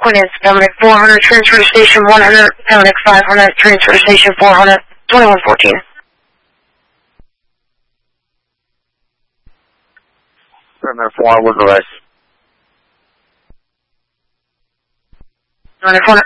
Quinn, Paramedic 400, transfer to station 100, Paramedic 500, transfer to station 400, 2114. Paramedic 400, what device? 2400.